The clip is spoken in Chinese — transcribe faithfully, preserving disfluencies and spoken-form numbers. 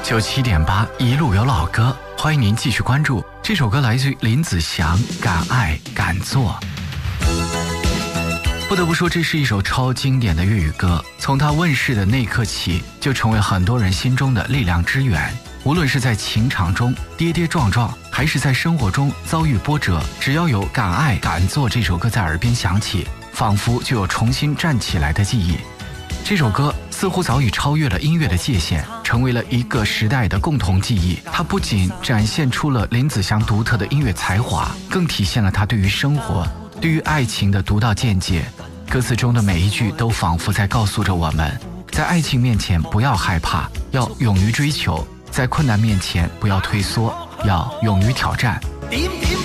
九七点八一路有老歌，欢迎您继续关注。这首歌来自于林子祥，敢爱敢做。不得不说，这是一首超经典的粤语歌，从它问世的那一刻起，就成为很多人心中的力量之源。无论是在情场中跌跌撞撞，还是在生活中遭遇波折，只要有敢爱敢做这首歌在耳边响起，仿佛就有重新站起来的记忆。这首歌似乎早已超越了音乐的界限，成为了一个时代的共同记忆。它不仅展现出了林子祥独特的音乐才华，更体现了他对于生活、对于爱情的独到见解。歌词中的每一句都仿佛在告诉着我们，在爱情面前不要害怕，要勇于追求；在困难面前不要退缩，要勇于挑战。